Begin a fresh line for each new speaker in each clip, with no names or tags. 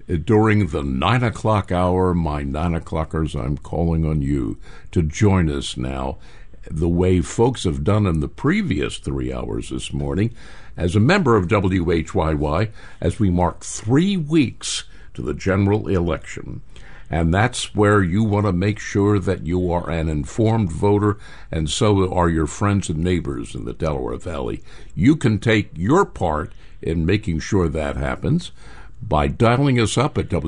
during the 9 o'clock hour. My 9 o'clockers, I'm calling on you to join us now, the way folks have done in the previous 3 hours this morning, as a member of WHYY, as we mark 3 weeks to the general election. And that's where you want to make sure that you are an informed voter, and so are your friends and neighbors in the Delaware Valley. You can take your part in making sure that happens by dialing us up at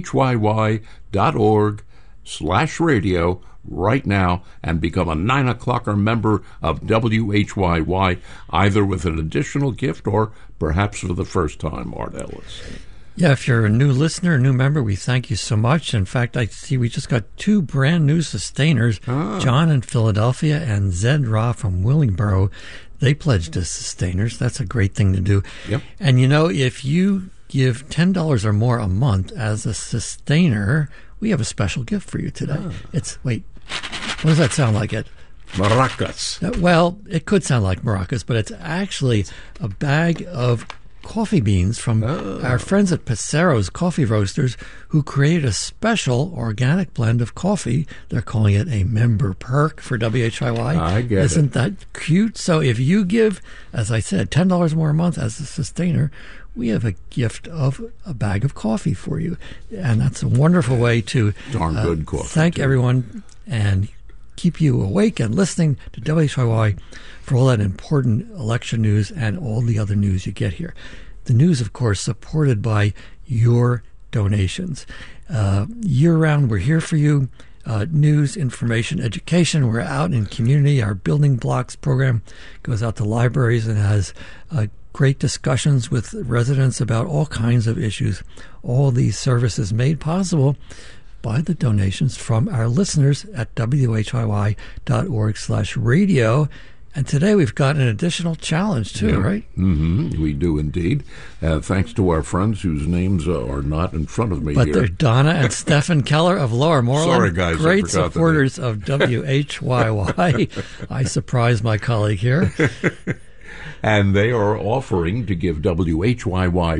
whyy.org/radio right now and become a 9 o'clocker member of WHYY, either with an additional gift or perhaps for the first time, Art Ellis.
Yeah, if you're a new listener, a new member, we thank you so much. In fact, I see we just got 2 brand new sustainers, John in Philadelphia and Zed Ra from Willingboro. They pledged as sustainers. That's a great thing to do.
Yep.
And, you know, if you give $10 or more a month as a sustainer, we have a special gift for you today. What does that sound like?
Maracas.
Well, it could sound like maracas, but it's actually a bag of coffee beans from our friends at Pacero's Coffee Roasters, who created a special organic blend of coffee. They're calling it a member perk for WHYY.
I get
Isn't that cute? So if you give, as I said, $10 more a month as a sustainer, we have a gift of a bag of coffee for you. And that's a wonderful way to
darn good coffee,
thank everyone and keep you awake and listening to WHYY for all that important election news and all the other news you get here. The news, of course, supported by your donations. Year-round, we're here for you. News, information, education. We're out in community. Our Building Blocks program goes out to libraries and has great discussions with residents about all kinds of issues. All these services made possible by the donations from our listeners at whyy.org/radio. And today we've got an additional challenge, too, right?
Mm-hmm. We do indeed. Thanks to our friends whose names are not in front of me
but
here.
They're Donna and Stephen Keller of Lower Moreland.
Sorry, guys.
Great supporters of WHYY. I surprised my colleague here.
And they are offering to give WHYY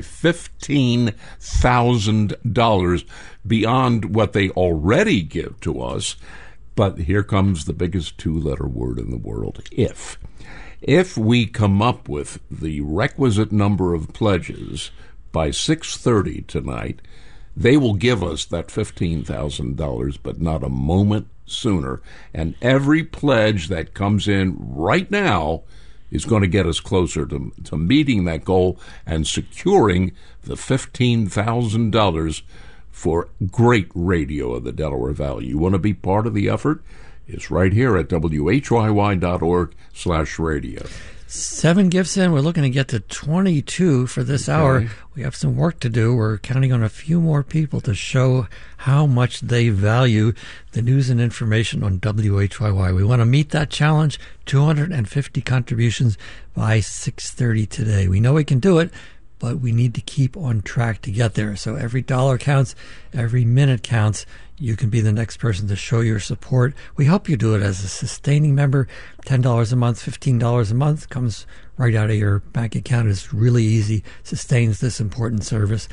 $15,000 beyond what they already give to us. But here comes the biggest 2-letter word in the world, if. If we come up with the requisite number of pledges by 6:30 tonight, they will give us that $15,000, but not a moment sooner. And every pledge that comes in right now is going to get us closer to meeting that goal and securing the $15,000 for great radio of the Delaware Valley. You want to be part of the effort? It's right here at whyy.org/radio.
7 gifts in. We're looking to get to 22 for this hour. We have some work to do. We're counting on a few more people to show how much they value the news and information on WHYY. We want to meet that challenge, 250 contributions by 6:30 today. We know we can do it, but we need to keep on track to get there. So every dollar counts, every minute counts. You can be the next person to show your support. We hope you do it as a sustaining member. $10 a month, $15 a month comes right out of your bank account. It's really easy, sustains this important service.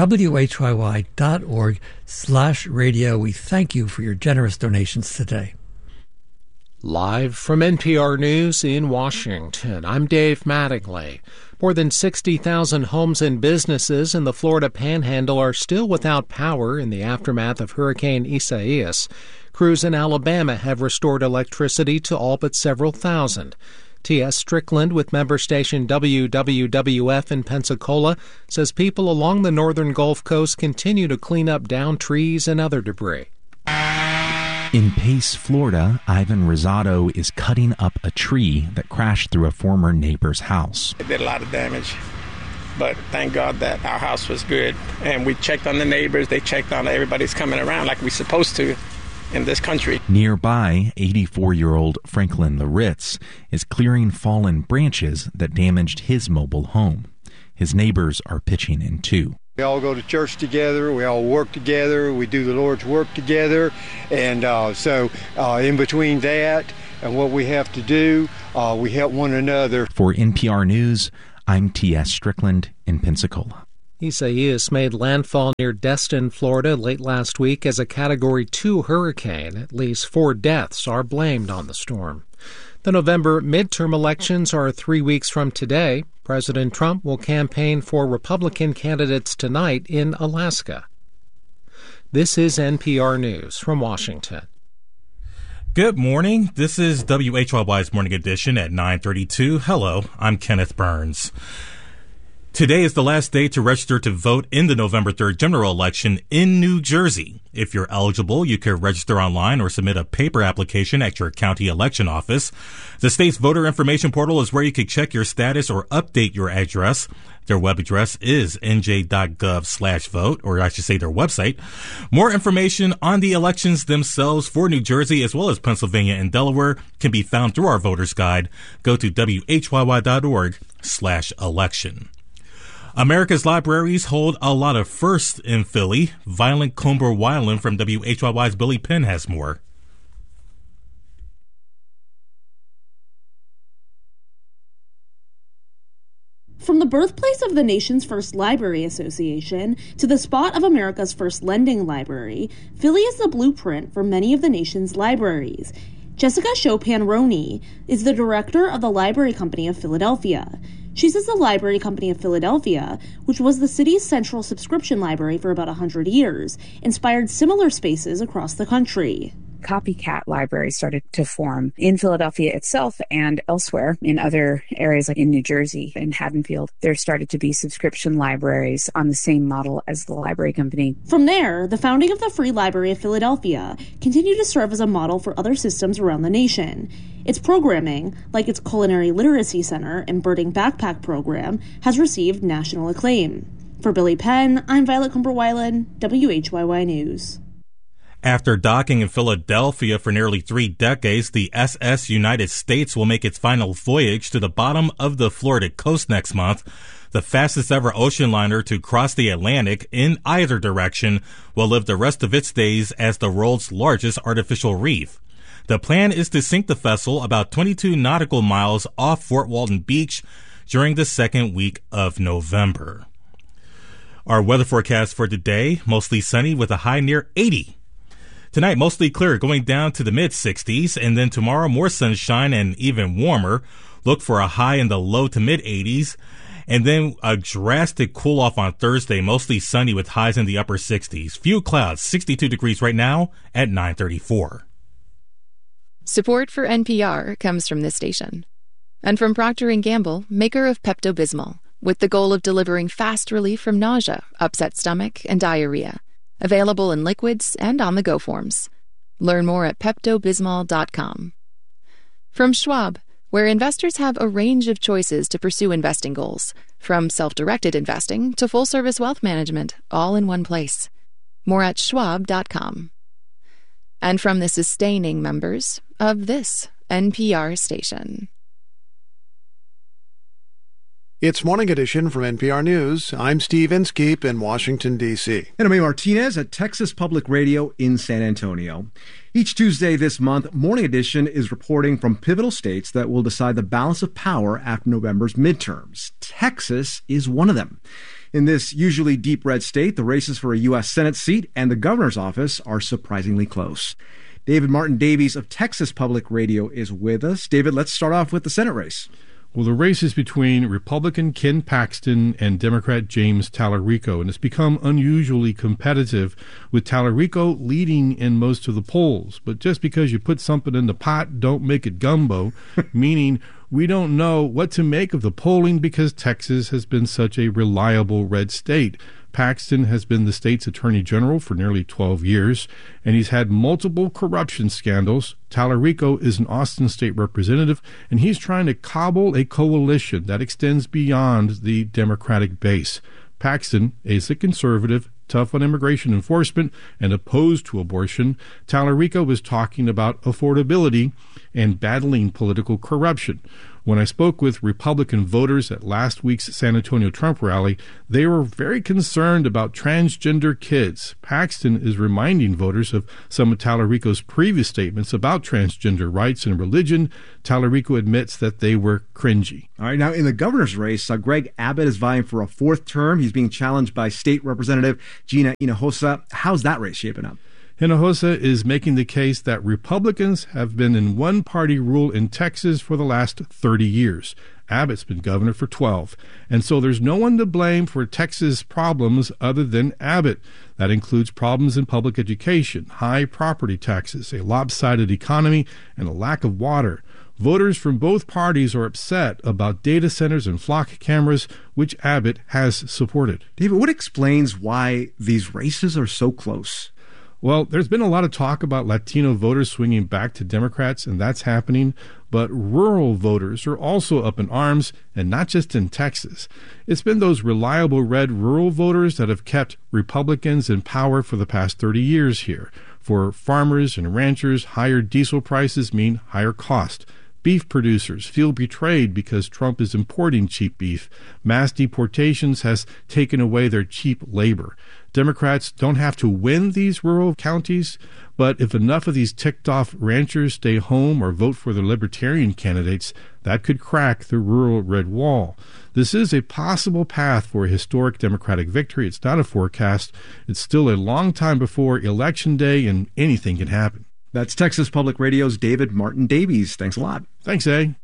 whyy.org/radio. We thank you for your generous donations today.
Live from NPR News in Washington, I'm Dave Mattingly. More than 60,000 homes and businesses in the Florida Panhandle are still without power in the aftermath of Hurricane Isaias. Crews in Alabama have restored electricity to all but several thousand. T.S. Strickland with member station WWWF in Pensacola says people along the northern Gulf Coast continue to clean up downed trees and other debris.
In Pace, Florida, Ivan Rosado is cutting up a tree that crashed through a former neighbor's house.
It did a lot of damage, but thank God that our house was good. And we checked on the neighbors. They checked on everybody's coming around like we're supposed to in this country.
Nearby, 84-year-old Franklin Laritz is clearing fallen branches that damaged his mobile home. His neighbors are pitching in, too.
We all go to church together, we all work together, we do the Lord's work together, and so in between that and what we have to do, we help one another.
For NPR News, I'm T.S. Strickland in Pensacola.
Isaias made landfall near Destin, Florida late last week as a Category 2 hurricane. At least 4 deaths are blamed on the storm. The November midterm elections are 3 weeks from today. President Trump will campaign for Republican candidates tonight in Alaska. This is NPR News from Washington.
Good morning. This is WHYY's Morning Edition at 9:32. Hello, I'm Kenneth Burns. Today is the last day to register to vote in the November 3rd general election in New Jersey. If you're eligible, you can register online or submit a paper application at your county election office. The state's voter information portal is where you can check your status or update your address. Their web address is nj.gov/vote, or I should say their website. More information on the elections themselves for New Jersey as well as Pennsylvania and Delaware can be found through our voter's guide. Go to whyy.org/election. America's libraries hold a lot of firsts in Philly. Violent Comber Weiland from WHYY's Billy Penn has more.
From the birthplace of the nation's first library association to the spot of America's first lending library, Philly is the blueprint for many of the nation's libraries. Jessica Chopin-Roney is the director of the Library Company of Philadelphia. She says the Library Company of Philadelphia, which was the city's central subscription library for about 100 years, inspired similar spaces across the country.
Copycat libraries started to form in Philadelphia itself and elsewhere in other areas like in New Jersey and Haddonfield. There started to be subscription libraries on the same model as the Library Company.
From there, the founding of the Free Library of Philadelphia continued to serve as a model for other systems around the nation. Its programming, like its Culinary Literacy Center and Birding Backpack program, has received national acclaim. For Billy Penn, I'm Violet Comber Weiland, WHYY News.
After docking in Philadelphia for nearly 3 decades, the SS United States will make its final voyage to the bottom of the Florida coast next month. The fastest ever ocean liner to cross the Atlantic in either direction will live the rest of its days as the world's largest artificial reef. The plan is to sink the vessel about 22 nautical miles off Fort Walton Beach during the second week of November. Our weather forecast for today, mostly sunny with a high near 80. Tonight, mostly clear, going down to the mid-60s, and then tomorrow, more sunshine and even warmer. Look for a high in the low to mid-80s, and then a drastic cool-off on Thursday, mostly sunny with highs in the upper 60s. Few clouds, 62 degrees right now at 9:34.
Support for NPR comes from this station. And from Procter & Gamble, maker of Pepto-Bismol, with the goal of delivering fast relief from nausea, upset stomach, and diarrhea. Available in liquids and on-the-go forms. Learn more at PeptoBismol.com. From Schwab, where investors have a range of choices to pursue investing goals, from self-directed investing to full-service wealth management, all in one place. More at Schwab.com. And from the sustaining members of this NPR station.
It's Morning Edition from NPR News. I'm Steve Inskeep in Washington, D.C.
And I'm Amy Martinez at Texas Public Radio in San Antonio. Each Tuesday this month, Morning Edition is reporting from pivotal states that will decide the balance of power after November's midterms. Texas is one of them. In this usually deep red state, the races for a U.S. Senate seat and the governor's office are surprisingly close. David Martin Davies of Texas Public Radio is with us. David, let's start off with the Senate race.
Well, the race is between Republican Ken Paxton and Democrat James Talarico, and it's become unusually competitive, with Talarico leading in most of the polls. But just because you put something in the pot, don't make it gumbo, meaning we don't know what to make of the polling because Texas has been such a reliable red state. Paxton has been the state's attorney general for nearly 12 years, and he's had multiple corruption scandals. Talarico is an Austin state representative, and he's trying to cobble a coalition that extends beyond the Democratic base. Paxton is a conservative, tough on immigration enforcement, and opposed to abortion. Talarico was talking about affordability and battling political corruption. When I spoke with Republican voters at last week's San Antonio Trump rally, they were very concerned about transgender kids. Paxton is reminding voters of some of Tallarico's previous statements about transgender rights and religion. Tallarico admits that they were cringy.
All right, now in the governor's race, Greg Abbott is vying for a fourth term. He's being challenged by State Representative Gina Hinojosa. How's that race shaping up?
Hinojosa is making the case that Republicans have been in one-party rule in Texas for the last 30 years. Abbott's been governor for 12. And so there's no one to blame for Texas problems other than Abbott. That includes problems in public education, high property taxes, a lopsided economy, and a lack of water. Voters from both parties are upset about data centers and flock cameras, which Abbott has supported.
David, what explains why these races are so close?
Well, there's been a lot of talk about Latino voters swinging back to Democrats, and that's happening. But rural voters are also up in arms, and not just in Texas. It's been those reliable red rural voters that have kept Republicans in power for the past 30 years here. For farmers and ranchers, higher diesel prices mean higher cost. Beef producers feel betrayed because Trump is importing cheap beef. Mass deportations has taken away their cheap labor. Democrats don't have to win these rural counties, but if enough of these ticked-off ranchers stay home or vote for the libertarian candidates, that could crack the rural red wall. This is a possible path for a historic Democratic victory. It's not a forecast. It's still a long time before Election Day, and anything can happen.
That's Texas Public Radio's David Martin Davies. Thanks a lot.
Thanks, A.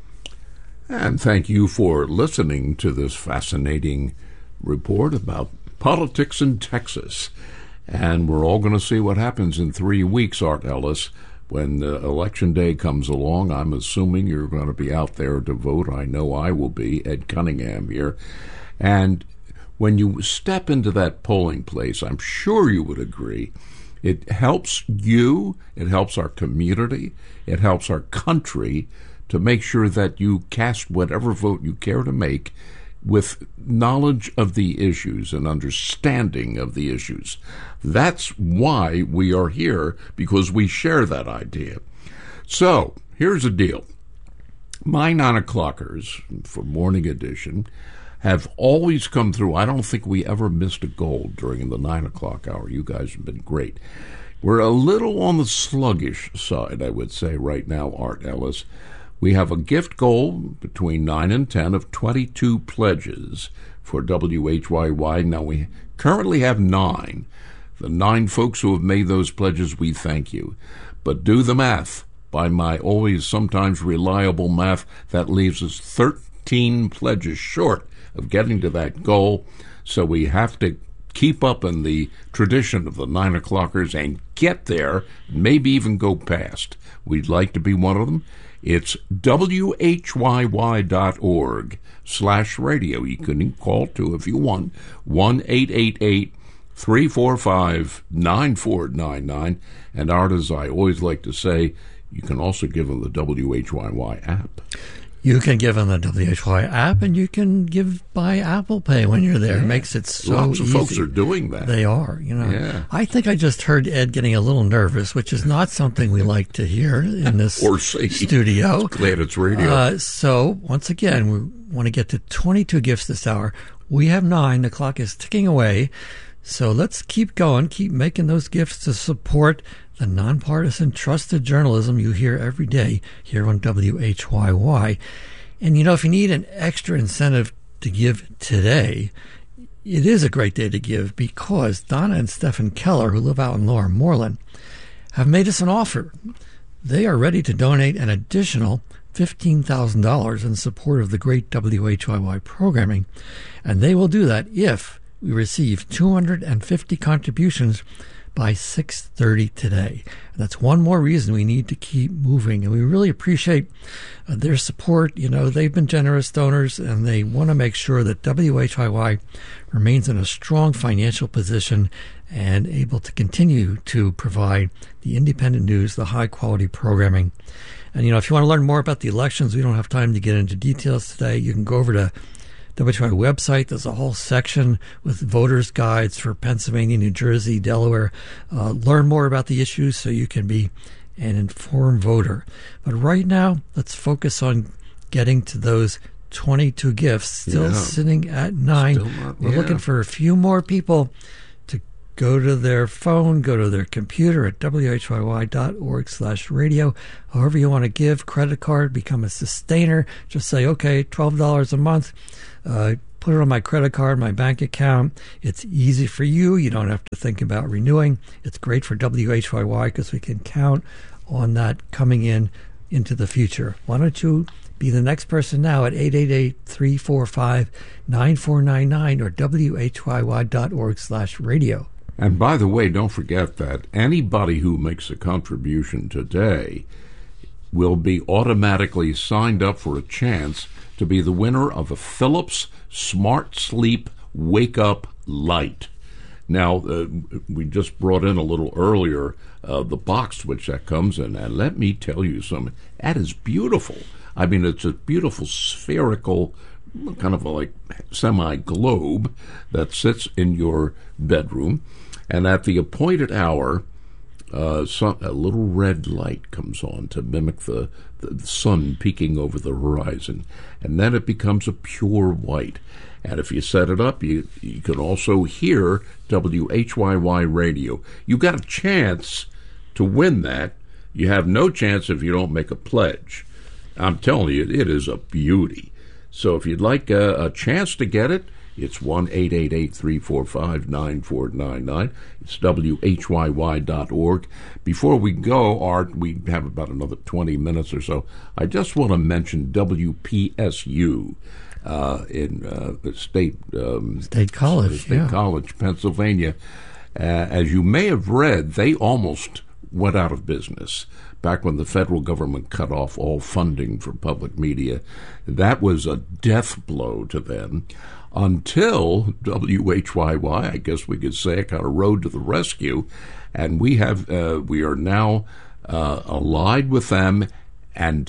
And thank you for listening to this fascinating report about politics in Texas. And we're all going to see what happens in 3 weeks, Art Ellis. When Election Day comes along, I'm assuming you're going to be out there to vote. I know I will be. Ed Cunningham here. And when you step into that polling place, I'm sure you would agree, it helps you, it helps our community, it helps our country to make sure that you cast whatever vote you care to make with knowledge of the issues and understanding of the issues. That's why we are here, because we share that idea. So, here's the deal. My 9 o'clockers for Morning Edition have always come through. I don't think we ever missed a goal during the 9 o'clock hour. You guys have been great. We're a little on the sluggish side, I would say, right now, Art Ellis. We have a gift goal between 9 and 10 of 22 pledges for WHYY. Now, we currently have 9. The 9 folks who have made those pledges, we thank you. But do the math. By my always sometimes reliable math, that leaves us 13 pledges short of getting to that goal. So we have to keep up in the tradition of the 9 o'clockers and get there, maybe even go past. We'd like to be one of them. It's WHYY.org/radio. You can call too if you want. 1-888-345-9499. And Art, as I always like to say, you can also give them the WHYY app.
You can give them the WHY app, and you can give by Apple Pay when you're there.
Yeah.
It makes it so
Lots of
easy.
folks are doing that.
They are,
Yeah.
I think I just heard Ed getting a little nervous, which is not something we like to hear in this
or see.
studio.
Glad it's radio.
So, once again, we want to get to 22 gifts this hour. We have 9. The clock is ticking away. So let's keep going, keep making those gifts to support the nonpartisan, trusted journalism you hear every day here on WHYY. And, if you need an extra incentive to give today, it is a great day to give because Donna and Stephen Keller, who live out in Lower Moreland, have made us an offer. They are ready to donate an additional $15,000 in support of the great WHYY programming, and they will do that if we receive 250 contributions by 6:30 today. And that's one more reason we need to keep moving, and we really appreciate their support. They've been generous donors, and they want to make sure that WHYY remains in a strong financial position and able to continue to provide the independent news, the high-quality programming. And, if you want to learn more about the elections, we don't have time to get into details today. You can go over to WHYY website. There's a whole section with voters' guides for Pennsylvania, New Jersey, Delaware. Learn more about the issues so you can be an informed voter. But right now, let's focus on getting to those 22 gifts, still sitting at 9. We're looking for a few more people to go to their phone, go to their computer at whyy.org/radio. However you want to give, credit card, become a sustainer. Just say, okay, $12 a month. Put it on my credit card, my bank account. It's easy for you. You don't have to think about renewing. It's great for WHYY because we can count on that coming into the future. Why don't you be the next person now at 888-345-9499 or whyy.org/radio.
And by the way, don't forget that anybody who makes a contribution today will be automatically signed up for a chance to be the winner of a Philips Smart Sleep Wake Up Light. Now, we just brought in a little earlier the box which that comes in, and let me tell you something. That is beautiful. I mean, it's a beautiful spherical, kind of like semi-globe that sits in your bedroom, and at the appointed hour, a little red light comes on to mimic the sun peeking over the horizon, and then it becomes a pure white. And if you set it up, you can also hear WHYY radio. You got a chance to win that. You have no chance if you don't make a pledge. I'm telling you, it is a beauty. So if you'd like a chance to get it, it's 1-888-345-9499. It's WHYY.org. Before we go, Art, we have about another 20 minutes or so. I just want to mention WPSU in the State College, Pennsylvania. As you may have read, they almost went out of business back when the federal government cut off all funding for public media. That was a death blow to them. Until WHYY, I guess we could say, kind of rode to the rescue, and we are now allied with them, and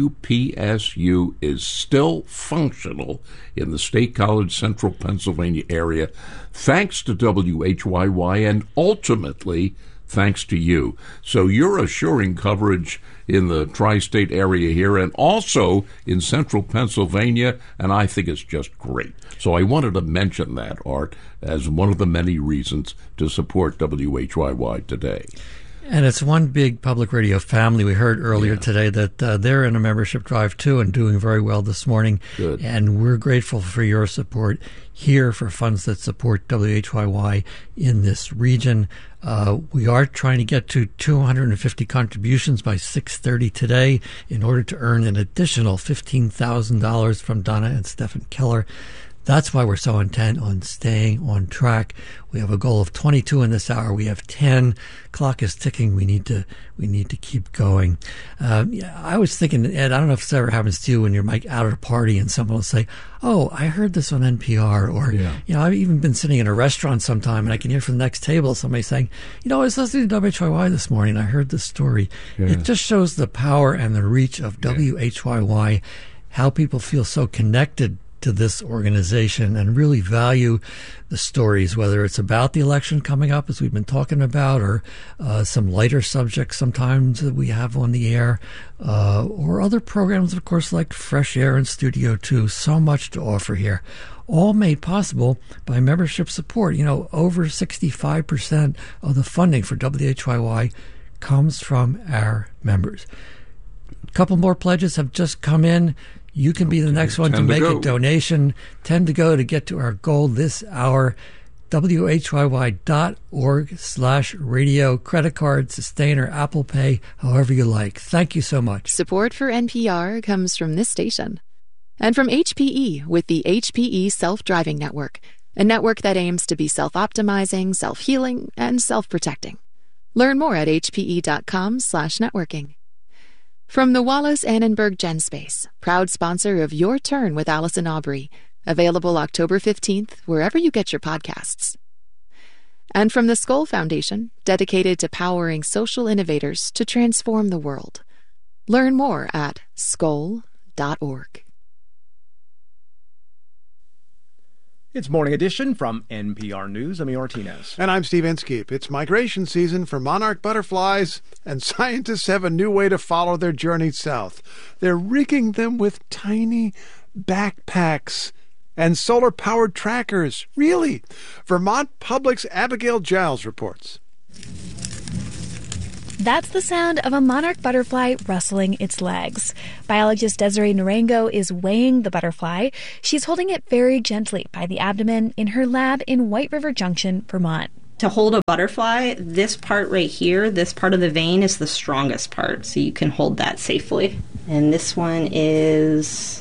WPSU is still functional in the State College, Central Pennsylvania area, thanks to WHYY, and ultimately thanks to you. So you're assuring coverage in the tri-state area here and also in central Pennsylvania, and I think it's just great. So I wanted to mention that, Art, as one of the many reasons to support WHYY today.
And it's one big public radio family. We heard earlier today that they're in a membership drive, too, and doing very well this morning.
Good.
And we're grateful for your support here for funds that support WHYY in this region. We are trying to get to 250 contributions by 6:30 today in order to earn an additional $15,000 from Donna and Stephen Keller. That's why we're so intent on staying on track. We have a goal of 22 in this hour. We have 10. Clock is ticking. We need to keep going. I was thinking, Ed, I don't know if this ever happens to you when you're out at a party and someone will say, "Oh, I heard this on NPR," or I've even been sitting in a restaurant sometime and I can hear from the next table somebody saying, "I was listening to WHYY this morning. I heard this story." Yeah. It just shows the power and the reach of WHYY, how people feel so connected to this organization and really value the stories, whether it's about the election coming up, as we've been talking about, or some lighter subjects sometimes that we have on the air, or other programs, of course, like Fresh Air in Studio 2. So much to offer here. All made possible by membership support. Over 65% of the funding for WHYY comes from our members. A couple more pledges have just come in. You can be the next one to make a donation. 10 to go to get to our goal this hour. WHYY.org/radio. Credit card, Sustainer, Apple Pay, however you like. Thank you so much.
Support for NPR comes from this station. And from HPE with the HPE Self-Driving Network, a network that aims to be self-optimizing, self-healing, and self-protecting. Learn more at hpe.com/networking. From the Wallace Annenberg GenSpace, proud sponsor of Your Turn with Allison Aubrey, available October 15th, wherever you get your podcasts. And from the Skoll Foundation, dedicated to powering social innovators to transform the world. Learn more at skoll.org.
It's Morning Edition from NPR News. I'm Martinez.
And I'm Steve Inskeep. It's migration season for monarch butterflies, and scientists have a new way to follow their journey south. They're rigging them with tiny backpacks and solar-powered trackers. Really? Vermont Public's Abigail Giles reports.
That's the sound of a monarch butterfly rustling its legs. Biologist Desiree Narango is weighing the butterfly. She's holding it very gently by the abdomen in her lab in White River Junction, Vermont.
To hold a butterfly, this part right here, this part of the vein is the strongest part, so you can hold that safely. And this one is,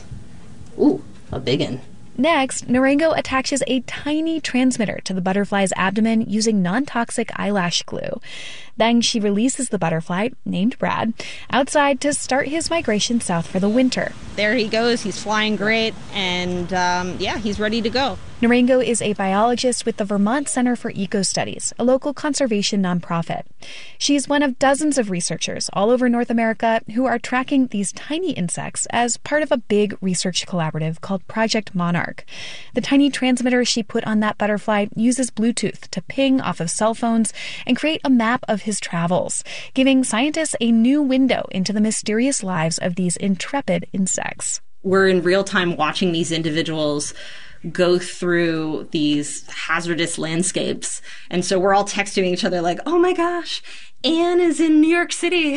a big one.
Next, Narango attaches a tiny transmitter to the butterfly's abdomen using non-toxic eyelash glue. Then she releases the butterfly, named Brad, outside to start his migration south for the winter.
There he goes. He's flying great, and he's ready to go.
Narango is a biologist with the Vermont Center for Eco-Studies, a local conservation nonprofit. She's one of dozens of researchers all over North America who are tracking these tiny insects as part of a big research collaborative called Project Monarch. The tiny transmitter she put on that butterfly uses Bluetooth to ping off of cell phones and create a map of his travels, giving scientists a new window into the mysterious lives of these intrepid insects.
We're in real time watching these individuals go through these hazardous landscapes. And so we're all texting each other like, oh my gosh, Anne is in New York City.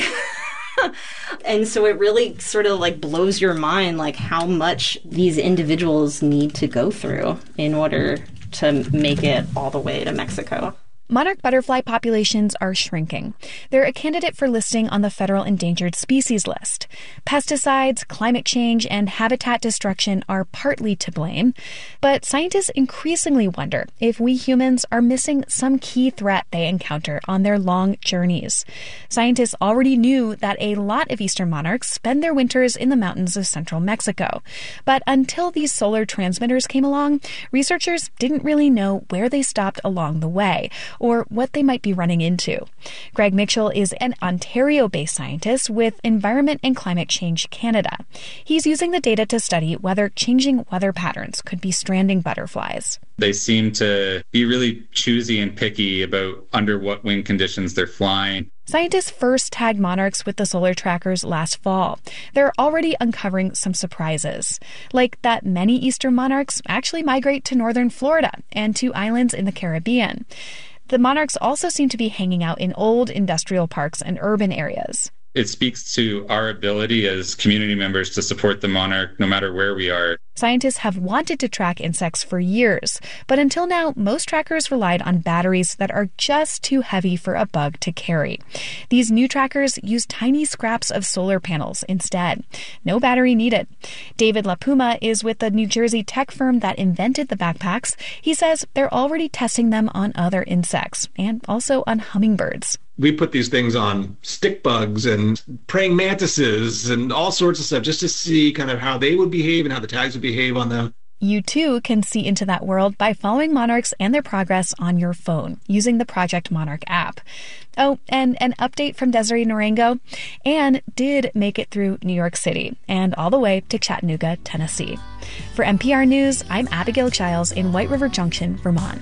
And so it really sort of like blows your mind, like how much these individuals need to go through in order to make it all the way to Mexico.
Monarch butterfly populations are shrinking. They're a candidate for listing on the federal endangered species list. Pesticides, climate change, and habitat destruction are partly to blame. But scientists increasingly wonder if we humans are missing some key threat they encounter on their long journeys. Scientists already knew that a lot of eastern monarchs spend their winters in the mountains of central Mexico. But until these solar transmitters came along, researchers didn't really know where they stopped along the way, or what they might be running into. Greg Mitchell is an Ontario-based scientist with Environment and Climate Change Canada. He's using the data to study whether changing weather patterns could be stranding butterflies.
They seem to be really choosy and picky about under what wind conditions they're flying.
Scientists first tagged monarchs with the solar trackers last fall. They're already uncovering some surprises, like that many eastern monarchs actually migrate to northern Florida and to islands in the Caribbean. The monarchs also seem to be hanging out in old industrial parks and urban areas.
It speaks to our ability as community members to support the monarch no matter where we are.
Scientists have wanted to track insects for years, but until now, most trackers relied on batteries that are just too heavy for a bug to carry. These new trackers use tiny scraps of solar panels instead. No battery needed. David LaPuma is with the New Jersey tech firm that invented the backpacks. He says they're already testing them on other insects and also on hummingbirds.
We put these things on stick bugs and praying mantises and all sorts of stuff just to see kind of how they would behave and how the tags would behave on them.
You too can see into that world by following monarchs and their progress on your phone using the Project Monarch app. Oh, and an update from Desiree Narango. Anne did make it through New York City and all the way to Chattanooga, Tennessee. For NPR News, I'm Abigail Giles in White River Junction, Vermont.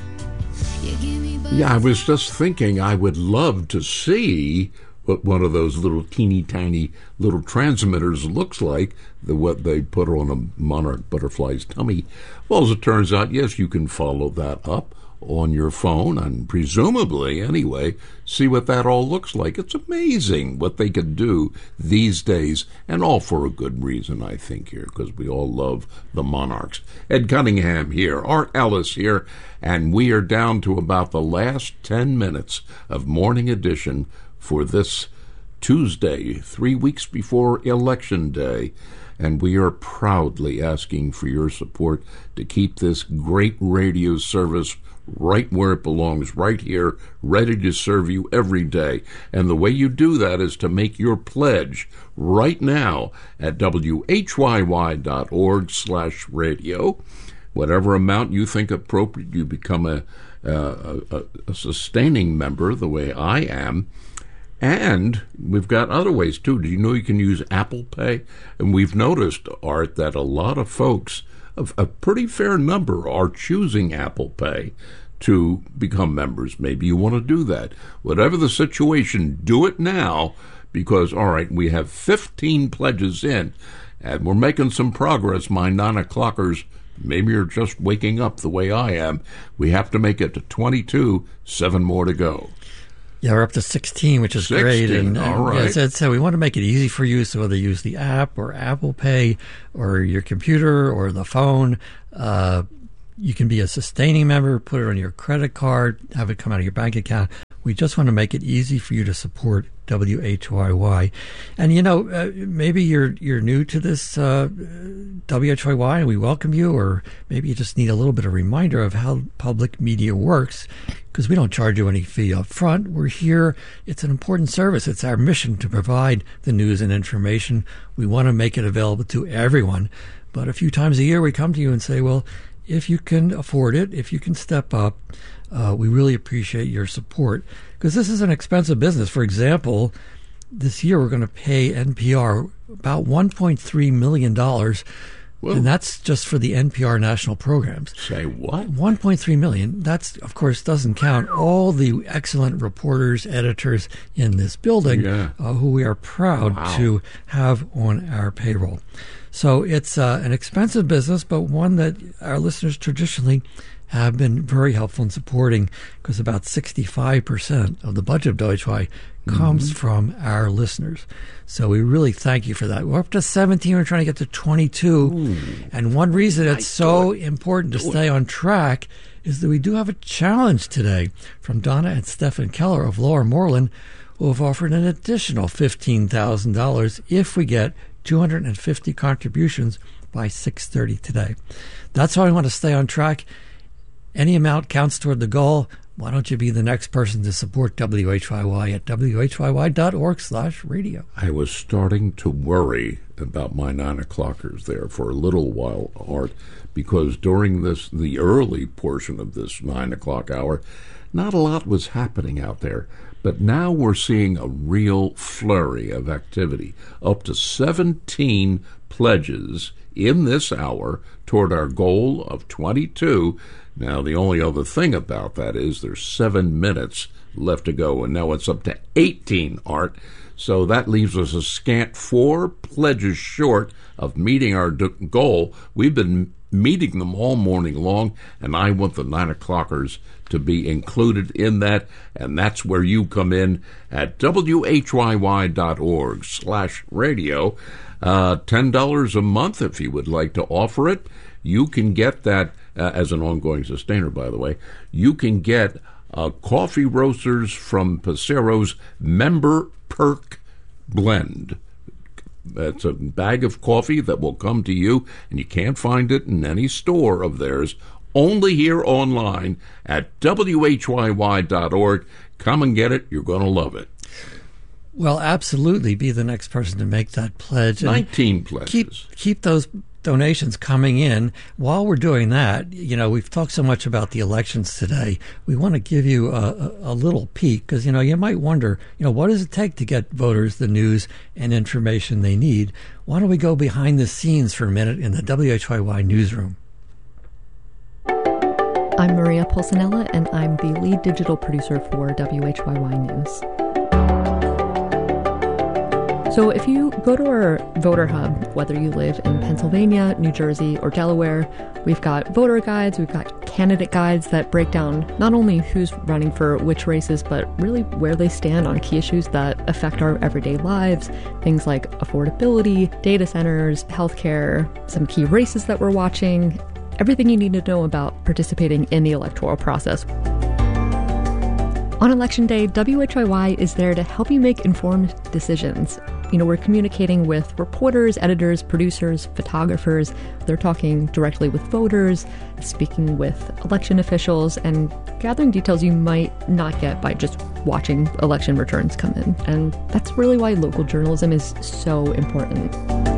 Yeah, I was just thinking I would love to see what one of those little teeny tiny little transmitters looks like, what they put on a monarch butterfly's tummy. Well, as it turns out, yes, you can follow that up on your phone and presumably, anyway, see what that all looks like. It's amazing what they could do these days, and all for a good reason, I think, here, because we all love the monarchs. Ed Cunningham here, Art Ellis here, and we are down to about the last 10 minutes of Morning Edition for this Tuesday, 3 weeks before Election Day. And we are proudly asking for your support to keep this great radio service right where it belongs, right here, ready to serve you every day. And the way you do that is to make your pledge right now at whyy.org/radio. Whatever amount you think appropriate, you become a sustaining member the way I am. And we've got other ways, too. Do you know you can use Apple Pay? And we've noticed, Art, that a lot of folks a pretty fair number are choosing Apple Pay to become members. Maybe you want to do that. Whatever the situation, do it now, because, all right, we have 15 pledges in, and we're making some progress. My 9 o'clockers, maybe you're just waking up the way I am. We have to make it to 22, 7 more to go.
Yeah, we're up to 16, which is
16,
great. And
all right.
So we want to make it easy for you. So whether you use the app or Apple Pay or your computer or the phone, you can be a sustaining member, put it on your credit card, have it come out of your bank account. We just want to make it easy for you to support WHYY. And, maybe you're new to this WHYY, and we welcome you, or maybe you just need a little bit of reminder of how public media works, because we don't charge you any fee up front. We're here. It's an important service. It's our mission to provide the news and information. We want to make it available to everyone. But a few times a year we come to you and say, well, if you can afford it, if you can step up, we really appreciate your support, because this is an expensive business. For example, this year we're going to pay NPR about $1.3 million, and that's just for the NPR national programs.
Say what?
$1.3 million. That's, of course, doesn't count all the excellent reporters, editors in this building, who we are proud to have on our payroll. So it's an expensive business, but one that our listeners traditionally have been very helpful in supporting, because about 65% of the budget of WHY comes from our listeners. So we really thank you for that. We're up to 17. We're trying to get to 22. And one reason it's so important to stay on track is that we do have a challenge today from Donna and Stephen Keller of Lower Moreland, who have offered an additional $15,000 if we get 250 contributions by 6:30 today. That's why we want to stay on track. Any amount counts toward the goal. Why don't you be the next person to support WHYY at whyy.org/radio.
I was starting to worry about my 9 o'clockers there for a little while, Art, because during the early portion of this 9 o'clock hour, not a lot was happening out there. But now we're seeing a real flurry of activity, up to 17 pledges in this hour toward our goal of 22. Now, the only other thing about that is there's 7 minutes left to go, and now it's up to 18, Art. So that leaves us a scant 4 pledges short of meeting our goal. We've been meeting them all morning long, and I want the 9 o'clockers to be included in that, and that's where you come in at whyy.org/radio. $10 a month if you would like to offer it. You can get that as an ongoing sustainer, by the way. You can get Coffee Roasters from Pacero's Member Perk Blend. That's a bag of coffee that will come to you, and you can't find it in any store of theirs. Only here online at whyy.org. Come and get it. You're going to love it.
Well, absolutely. Be the next person to make that pledge.
19 pledges.
Keep those donations coming in. While we're doing that, we've talked so much about the elections today. We want to give you a little peek, because, you might wonder, what does it take to get voters the news and information they need? Why don't we go behind the scenes for a minute in the WHYY newsroom?
I'm Maria Pulcinella, and I'm the lead digital producer for WHYY News. So if you go to our voter hub, whether you live in Pennsylvania, New Jersey, or Delaware, we've got voter guides, we've got candidate guides that break down not only who's running for which races, but really where they stand on key issues that affect our everyday lives. Things like affordability, data centers, healthcare, some key races that we're watching, everything you need to know about participating in the electoral process. On Election Day, WHYY is there to help you make informed decisions. We're communicating with reporters, editors, producers, photographers. They're talking directly with voters, speaking with election officials, and gathering details you might not get by just watching election returns come in. And that's really why local journalism is so important.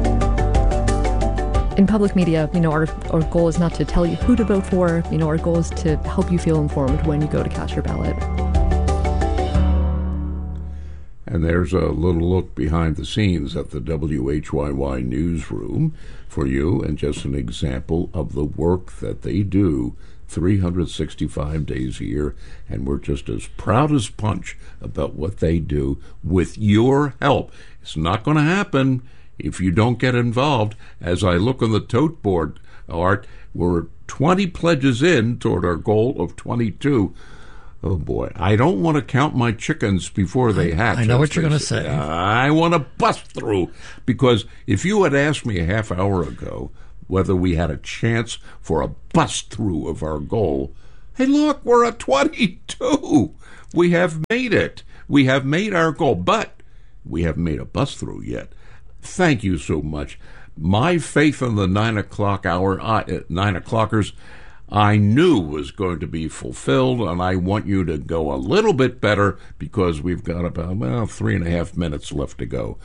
In public media, our goal is not to tell you who to vote for. Our goal is to help you feel informed when you go to cast your ballot.
And there's a little look behind the scenes at the WHYY newsroom for you, and just an example of the work that they do 365 days a year. And we're just as proud as punch about what they do with your help. It's not going to happen if you don't get involved. As I look on the tote board, Art, we're 20 pledges in toward our goal of 22. Oh, boy. I don't want to count my chickens before they hatch.
I know what you're going to say.
I want to bust through, because if you had asked me a half hour ago whether we had a chance for a bust through of our goal, hey, look, we're at 22. We have made it. We have made our goal, but we haven't made a bust through yet. Thank you so much. My faith in the 9 o'clock hour, 9 o'clockers, I knew was going to be fulfilled, and I want you to go a little bit better, because we've got about 3.5 minutes left to go.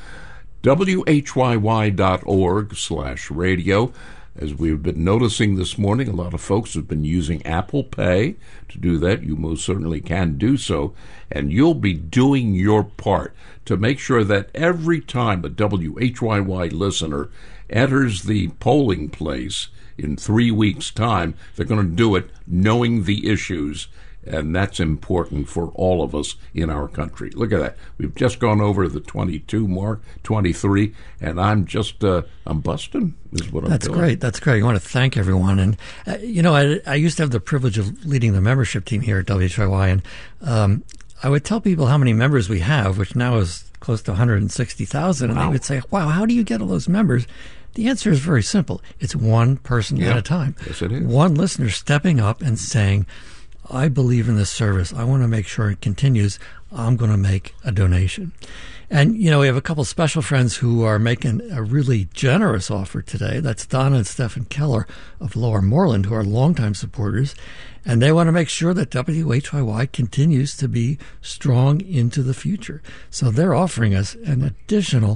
WHYY.org/radio. As we've been noticing this morning, a lot of folks have been using Apple Pay to do that. You most certainly can do so, and you'll be doing your part to make sure that every time a WHYY listener enters the polling place in 3 weeks' time, they're going to do it knowing the issues, and that's important for all of us in our country. Look at that. We've just gone over the 22 mark, 23, and I'm just, I'm busting is what I'm doing.
That's great. That's great. I want to thank everyone. And, I used to have the privilege of leading the membership team here at WHYY, and I would tell people how many members we have, which now is close to 160,000, and they would say, wow, how do you get all those members? The answer is very simple. It's one person at a time.
Yes, it is.
One listener stepping up and saying, I believe in this service. I want to make sure it continues. I'm going to make a donation. And, we have a couple special friends who are making a really generous offer today. That's Donna and Stephen Keller of Lower Moreland, who are longtime supporters. And they want to make sure that WHYY continues to be strong into the future. So they're offering us an additional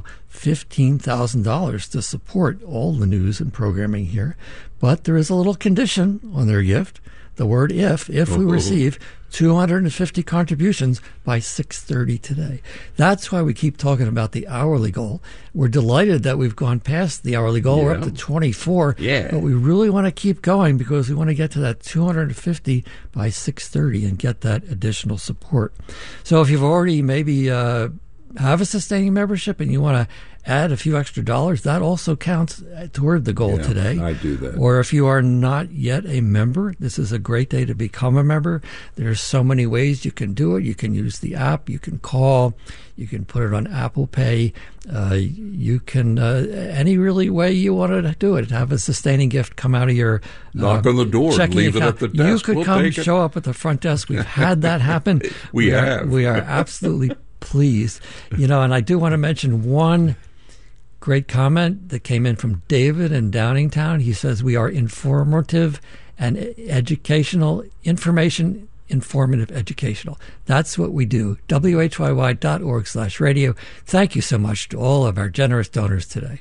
$15,000 to support all the news and programming here. But there is a little condition on their gift. The word if we receive 250 contributions by 6:30 today. That's why we keep talking about the hourly goal. We're delighted that we've gone past the hourly goal. We're up to 24.
Yeah.
But we really want to keep going, because we want to get to that 250 by 6:30 and get that additional support. So if you've already maybe have a sustaining membership and you want to add a few extra dollars, that also counts toward the goal today.
I do that.
Or if you are not yet a member, this is a great day to become a member. There's so many ways you can do it. You can use the app. You can call. You can put it on Apple Pay. You can, any really way you want to do it. Have a sustaining gift come out of your
knock on the door, leave
account.
it at the desk.
You could come show up at the front desk. We've had that happen.
We have.
We are absolutely pleased. And I do want to mention one great comment that came in from David in Downingtown. He says, we are informative and educational, informative, educational. That's what we do. WHYY.org/radio. Thank you so much to all of our generous donors today.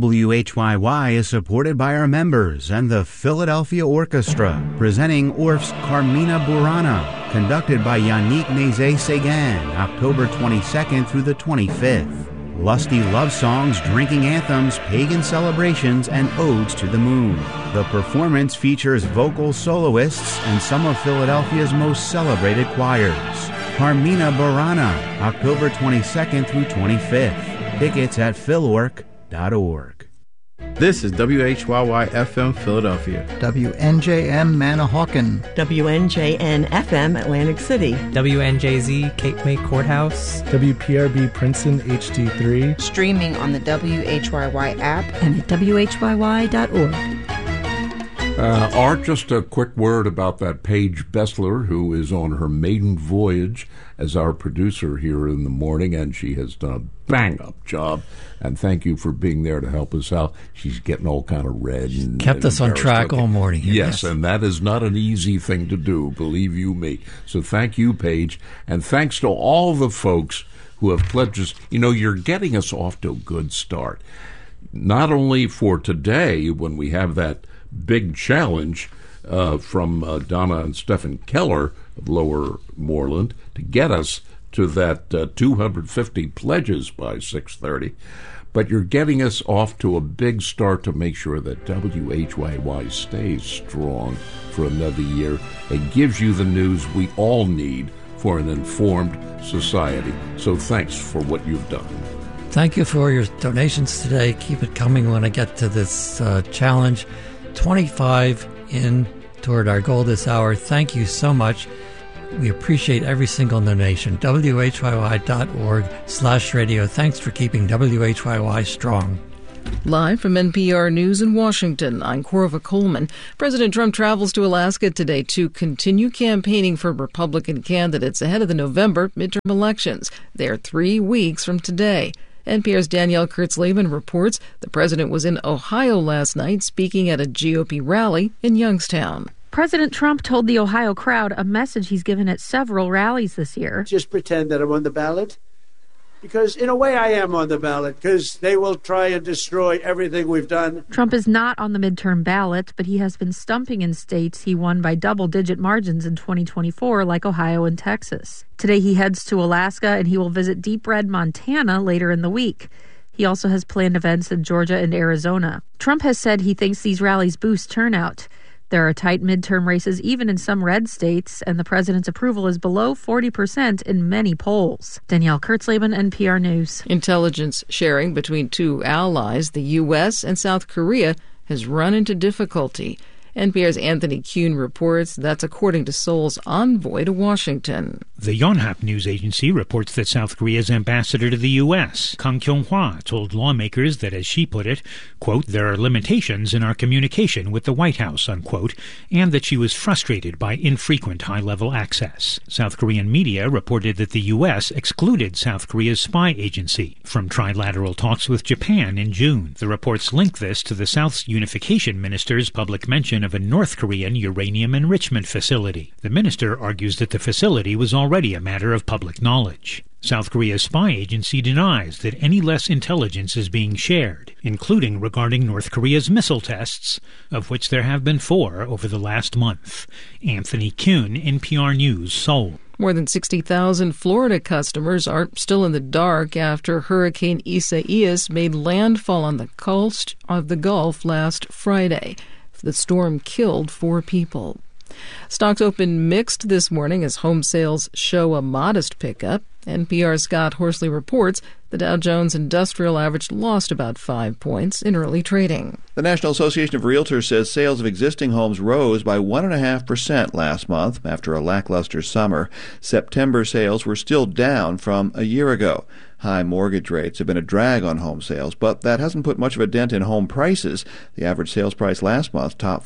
WHYY is supported by our members and the Philadelphia Orchestra, presenting Orff's Carmina Burana, conducted by Yannick Nézet-Séguin, October 22nd through the 25th. Lusty love songs, drinking anthems, pagan celebrations, and odes to the moon. The performance features vocal soloists and some of Philadelphia's most celebrated choirs. Carmina Burana, October 22nd through 25th. Tickets at philorg.org.
This is WHYY-FM Philadelphia.
WNJM Manahawkin.
WNJN-FM Atlantic City.
WNJZ Cape May Courthouse.
WPRB Princeton HD3.
Streaming on the WHYY app.
And at WHYY.org.
Art, just a quick word about that Paige Bessler, who is on her maiden voyage as our producer here in the morning, and she has done a bang-up job. And thank you for being there to help us out. She's getting all kind of red. And
kept us on track all morning.
Yes, and that is not an easy thing to do, believe you me. So thank you, Paige. And thanks to all the folks who have pledged us. You're getting us off to a good start. Not only for today, when we have that big challenge from Donna and Stephen Keller of Lower Moreland to get us to that 250 pledges by 6:30. But you're getting us off to a big start to make sure that WHYY stays strong for another year and gives you the news we all need for an informed society. So thanks for what you've done.
Thank you for your donations today. Keep it coming when I get to this challenge. 25 in toward our goal this hour. Thank you so much. We appreciate every single donation. WHYY.org/radio. Thanks for keeping WHYY strong.
Live from NPR News in Washington, I'm Corva Coleman. President Trump travels to Alaska today to continue campaigning for Republican candidates ahead of the November midterm elections. They're 3 weeks from today. NPR's Danielle Kurtzleben reports the president was in Ohio last night speaking at a GOP rally in Youngstown.
President Trump told the Ohio crowd a message he's given at several rallies this year.
Just pretend that I'm on the ballot. Because in a way I am on the ballot, because they will try and destroy everything we've done.
Trump is not on the midterm ballot, but he has been stumping in states he won by double-digit margins in 2024, like Ohio and Texas. Today he heads to Alaska, and he will visit Deep Red, Montana later in the week. He also has planned events in Georgia and Arizona. Trump has said he thinks these rallies boost turnout. There are tight midterm races even in some red states, and the president's approval is below 40% in many polls. Danielle Kurtzleben, NPR News.
Intelligence sharing between two allies, the U.S. and South Korea, has run into difficulty. NPR's Anthony Kuhn reports that's according to Seoul's envoy to Washington.
The Yonhap news agency reports that South Korea's ambassador to the U.S., Kang Kyung-hwa, told lawmakers that, as she put it, quote, there are limitations in our communication with the White House, unquote, and that she was frustrated by infrequent high-level access. South Korean media reported that the U.S. excluded South Korea's spy agency from trilateral talks with Japan in June. The reports link this to the South's unification minister's public mention of a North Korean uranium enrichment facility. The minister argues that the facility was already a matter of public knowledge. South Korea's spy agency denies that any less intelligence is being shared, including regarding North Korea's missile tests, of which there have been 4 over the last month. Anthony Kuhn, NPR News, Seoul.
More than 60,000 Florida customers are still in the dark after Hurricane Isaias made landfall on the coast of the Gulf last Friday. The storm killed 4 people. Stocks opened mixed this morning as home sales show a modest pickup. NPR's Scott Horsley reports the Dow Jones Industrial Average lost about 5 points in early trading.
The National Association of Realtors says sales of existing homes rose by 1.5% last month after a lackluster summer. September sales were still down from a year ago. High mortgage rates have been a drag on home sales, but that hasn't put much of a dent in home prices. The average sales price last month topped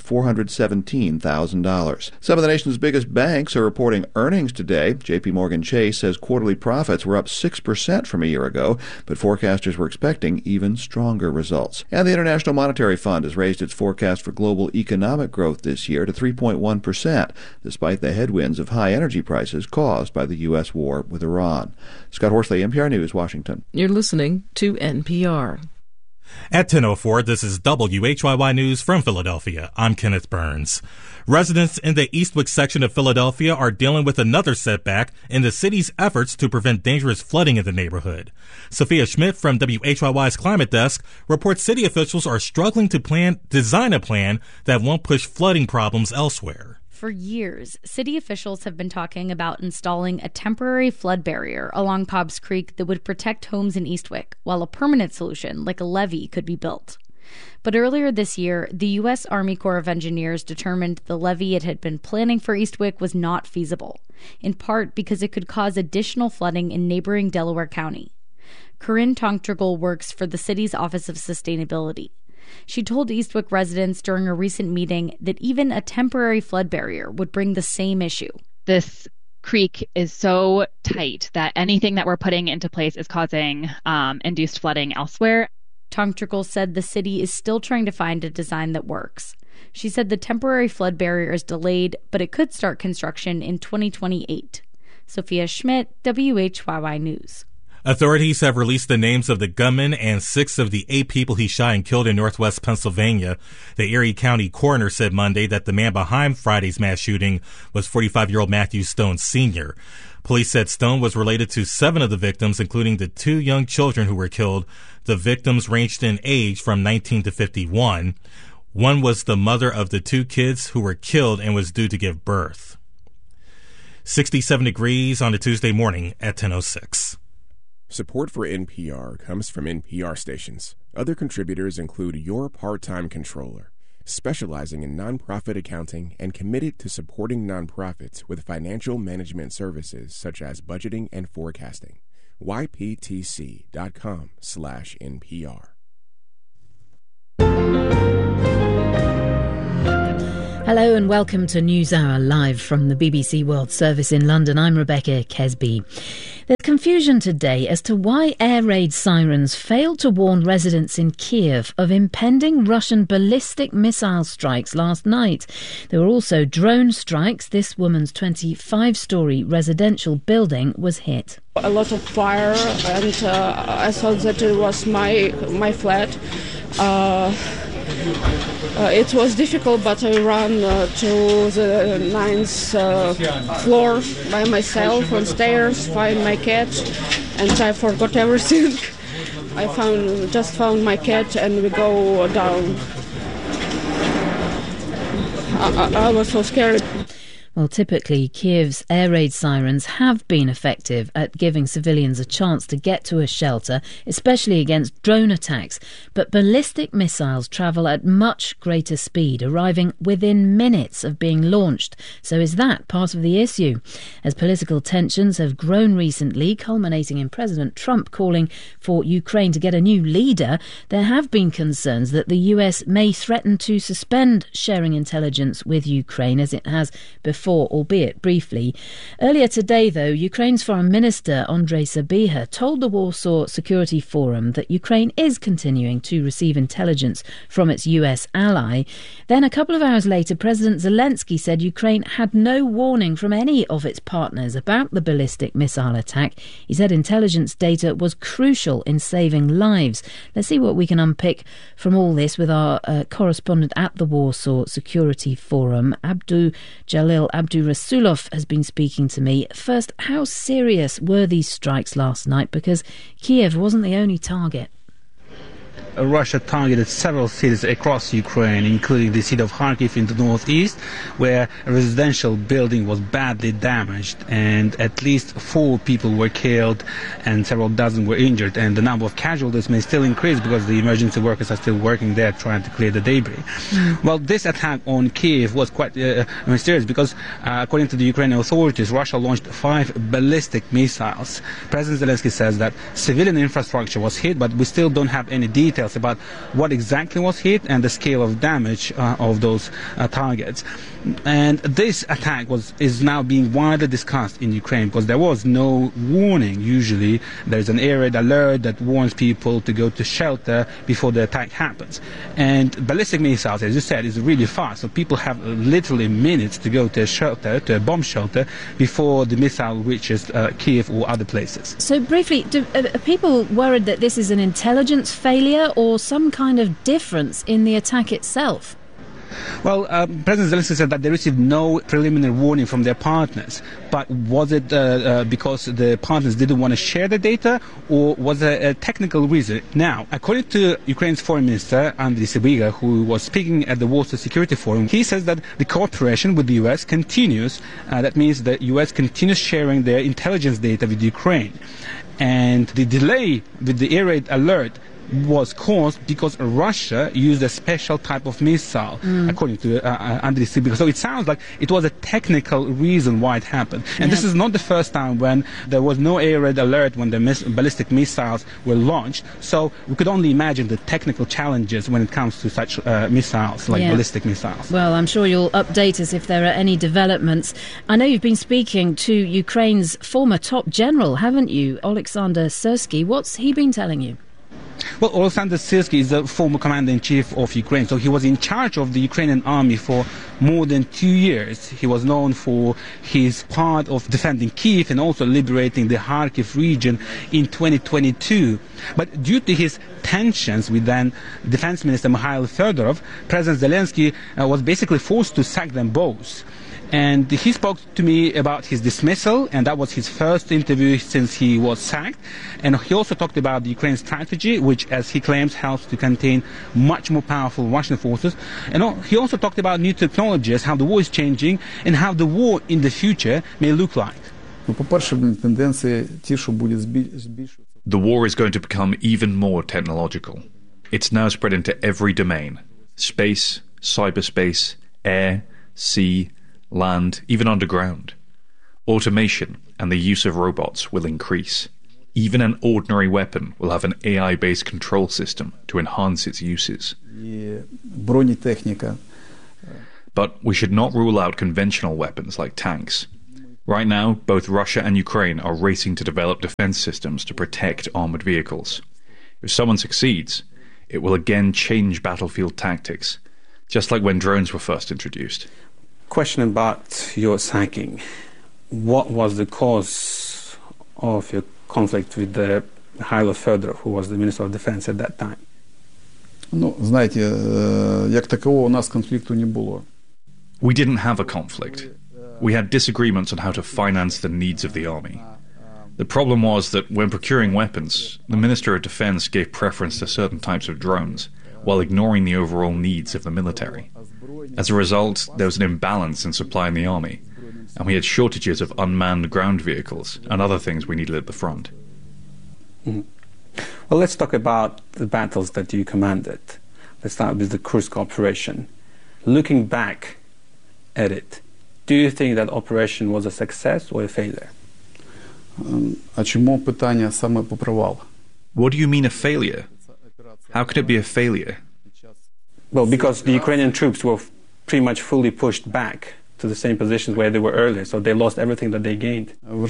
$417,000. Some of the nation's biggest banks are reporting earnings today. J.P. Morgan Chase says quarterly profits were up 6% from a year ago, but forecasters were expecting even stronger results. And the International Monetary Fund has raised its forecast for global economic growth this year to 3.1%, despite the headwinds of high energy prices caused by the U.S. war with Iran. Scott Horsley, NPR News, Washington.
You're listening to NPR.
At 10:04, this is WHYY News from Philadelphia. I'm Kenneth Burns. Residents in the Eastwick section of Philadelphia are dealing with another setback in the city's efforts to prevent dangerous flooding in the neighborhood. Sophia Schmidt from WHYY's Climate Desk reports city officials are struggling to design a plan that won't push flooding problems elsewhere.
For years, city officials have been talking about installing a temporary flood barrier along Pobbs Creek that would protect homes in Eastwick, while a permanent solution, like a levee, could be built. But earlier this year, the U.S. Army Corps of Engineers determined the levee it had been planning for Eastwick was not feasible, in part because it could cause additional flooding in neighboring Delaware County. Corinne Tongtrigl works for the city's Office of Sustainability. She told Eastwick residents during a recent meeting that even a temporary flood barrier would bring the same issue.
This creek is so tight that anything that we're putting into place is causing induced flooding elsewhere.
Tongtrigl said the city is still trying to find a design that works. She said the temporary flood barrier is delayed, but it could start construction in 2028. Sophia Schmidt, WHYY News.
Authorities have released the names of the gunman and 6 of the 8 people he shot and killed in northwest Pennsylvania. The Erie County coroner said Monday that the man behind Friday's mass shooting was 45-year-old Matthew Stone Sr. Police said Stone was related to 7 of the victims, including the 2 young children who were killed. The victims ranged in age from 19 to 51. One was the mother of the 2 kids who were killed and was due to give birth. 67 degrees on a Tuesday morning at 10:06.
Support for NPR comes from NPR stations. Other contributors include Your Part-Time Controller, specializing in nonprofit accounting and committed to supporting nonprofits with financial management services such as budgeting and forecasting. yptc.com/NPR.
Hello and welcome to NewsHour live from the BBC World Service in London. I'm Rebecca Kesby. There's confusion today as to why air raid sirens failed to warn residents in Kiev of impending Russian ballistic missile strikes last night. There were also drone strikes. This woman's 25-storey residential building was hit.
A lot of fire, and I thought that it was my flat. It was difficult, but I ran to the 9th floor by myself on stairs, find my cat, and I forgot everything. I just found my cat, and we go down. I was so scared.
Well, typically, Kiev's air raid sirens have been effective at giving civilians a chance to get to a shelter, especially against drone attacks. But ballistic missiles travel at much greater speed, arriving within minutes of being launched. So is that part of the issue? As political tensions have grown recently, culminating in President Trump calling for Ukraine to get a new leader, there have been concerns that the US may threaten to suspend sharing intelligence with Ukraine, as it has before, albeit briefly. Earlier today, though, Ukraine's Foreign Minister Andrei Sybiha told the Warsaw Security Forum that Ukraine is continuing to receive intelligence from its US ally. Then a couple of hours later, President Zelensky said Ukraine had no warning from any of its partners about the ballistic missile attack. He said intelligence data was crucial in saving lives. Let's see what we can unpick from all this with our correspondent at the Warsaw Security Forum, Jalil Abdurasulov has been speaking to me. First, how serious were these strikes last night? Because Kiev wasn't the only target.
Russia targeted several cities across Ukraine, including the city of Kharkiv in the northeast, where a residential building was badly damaged and at least 4 people were killed and several dozen were injured. And the number of casualties may still increase because the emergency workers are still working there trying to clear the debris. Well, this attack on Kiev was quite mysterious because, according to the Ukrainian authorities, Russia launched 5 ballistic missiles. President Zelensky says that civilian infrastructure was hit, but we still don't have any details about what exactly was hit and the scale of damage of those targets. And this attack is now being widely discussed in Ukraine because there was no warning. Usually there's an air raid alert that warns people to go to shelter before the attack happens. And ballistic missiles, as you said, is really fast. So people have literally minutes to go to a shelter, to a bomb shelter, before the missile reaches Kiev or other places.
So briefly, are people worried that this is an intelligence failure or some kind of difference in the attack itself?
Well, President Zelensky said that they received no preliminary warning from their partners. But was it because the partners didn't want to share the data, or was there a technical reason? Now, according to Ukraine's Foreign Minister, Andriy Sybiha, who was speaking at the Warsaw Security Forum, he says that the cooperation with the US continues. That means the US continues sharing their intelligence data with Ukraine. And the delay with the air raid alert was caused because Russia used a special type of missile, according to Andriy Sybiha. So it sounds like it was a technical reason why it happened. And this is not the first time when there was no air raid alert when the ballistic missiles were launched. So we could only imagine the technical challenges when it comes to such missiles, like ballistic missiles.
Well, I'm sure you'll update us if there are any developments. I know you've been speaking to Ukraine's former top general, haven't you, Oleksandr Syrsky? What's he been telling you?
Well, Oleksandr Syrsky is the former commander-in-chief of Ukraine, so he was in charge of the Ukrainian army for more than 2 years. He was known for his part of defending Kyiv and also liberating the Kharkiv region in 2022. But due to his tensions with then Defense Minister Mikhail Fedorov, President Zelensky was basically forced to sack them both. And he spoke to me about his dismissal, and that was his first interview since he was sacked. And he also talked about the Ukraine strategy, which, as he claims, helps to contain much more powerful Russian forces. And he also talked about new technologies, how the war is changing, and how the war in the future may look like.
The war is going to become even more technological. It's now spread into every domain: space, cyberspace, air, sea, land, even underground. Automation and the use of robots will increase. Even an ordinary weapon will have an AI-based control system to enhance its uses. But we should not rule out conventional weapons like tanks. Right now, both Russia and Ukraine are racing to develop defense systems to protect armored vehicles. If someone succeeds, it will again change battlefield tactics, just like when drones were first introduced.
Question about your sacking. What was the cause of your conflict with Mikhailo Fedorov, who was the Minister of Defense at that time?
We didn't have a conflict. We had disagreements on how to finance the needs of the army. The problem was that when procuring weapons, the Minister of Defense gave preference to certain types of drones, while ignoring the overall needs of the military. As a result, there was an imbalance in supply in the army, and we had shortages of unmanned ground vehicles and other things we needed at the front.
Mm-hmm. Well, let's talk about the battles that you commanded. Let's start with the Kursk operation. Looking back at it, do you think that operation was a success or a failure?
What do you mean a failure? How could it be a failure?
Well, because the Ukrainian troops were pretty much fully pushed back to the same positions where they were earlier, so they lost everything that they gained.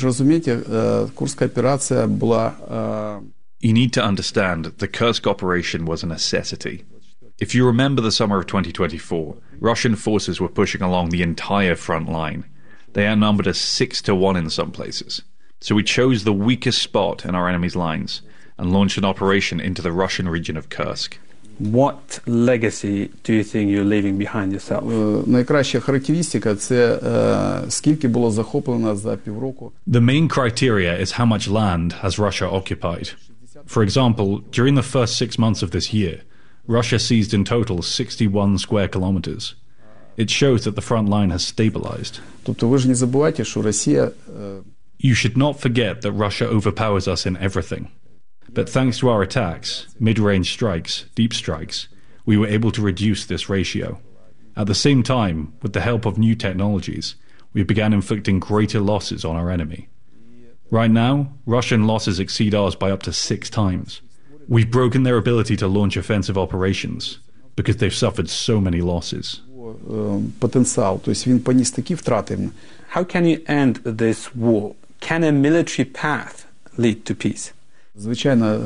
You need to understand the Kursk operation was a necessity. If you remember the summer of 2024, Russian forces were pushing along the entire front line. They outnumbered us 6-1 in some places. So we chose the weakest spot in our enemy's lines and launched an operation into the Russian region of Kursk.
What legacy do you think you're leaving behind yourself?
The main criteria is how much land has Russia occupied. For example, during the first 6 months of this year, Russia seized in total 61 square kilometers. It shows that the front line has stabilized. You should not forget that Russia overpowers us in everything. But thanks to our attacks, mid-range strikes, deep strikes, we were able to reduce this ratio. At the same time, with the help of new technologies, we began inflicting greater losses on our enemy. Right now, Russian losses exceed ours by up to 6 times. We've broken their ability to launch offensive operations because they've suffered so many losses.
How can you end this war? Can a military path lead to peace?
Of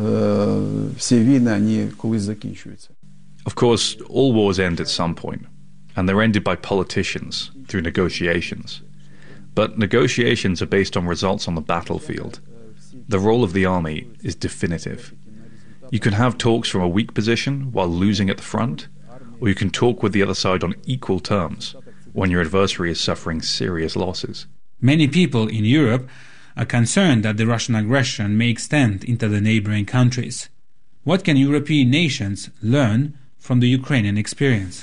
course, all wars end at some point, and they're ended by politicians through negotiations. But negotiations are based on results on the battlefield. The role of the army is definitive. You can have talks from a weak position while losing at the front, or you can talk with the other side on equal terms when your adversary is suffering serious losses.
Many people in Europe are concerned that the Russian aggression may extend into the neighboring countries. What can European nations learn from the Ukrainian experience?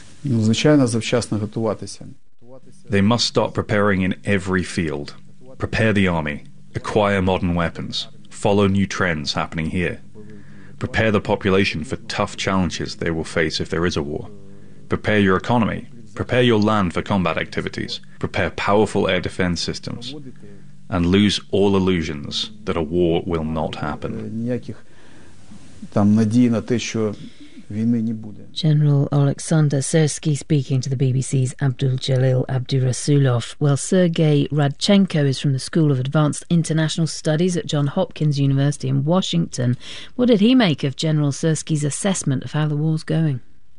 They must start preparing in every field. Prepare the army, acquire modern weapons, follow new trends happening here. Prepare the population for tough challenges they will face if there is a war. Prepare your economy, prepare your land for combat activities, prepare powerful air defense systems, and lose all illusions that a war will not happen.
General Alexander Syrsky speaking to the BBC's Abdul Jalil Abdurasulov. Well, Sergei Radchenko is from the School of Advanced International Studies at Johns Hopkins University in Washington. What did he make of General Syrsky's assessment of how the war's going?